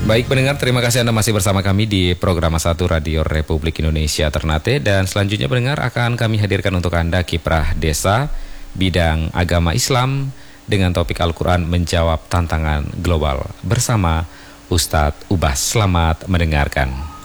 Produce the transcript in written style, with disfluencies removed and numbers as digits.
Baik pendengar, terima kasih Anda masih bersama kami di program 1 Radio Republik Indonesia Ternate. Dan selanjutnya pendengar akan kami hadirkan untuk Anda Kiprah Desa bidang agama Islam dengan topik Al-Quran menjawab tantangan global bersama Ustadz Ubas. Selamat mendengarkan.